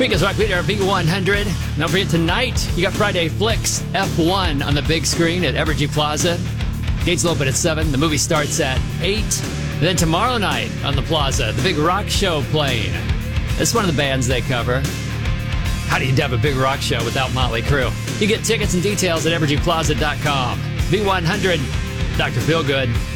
Speakers Rock Leader V100. Don't forget tonight, you got Friday Flicks F1 on the big screen at Evergy Plaza. Gates will open at 7. The movie starts at 8. And then tomorrow night on the Plaza, the big rock show playing. This is one of the bands they cover. How do you have a big rock show without Motley Crue? You get tickets and details at evergyplaza.com. V100, Dr. Feelgood.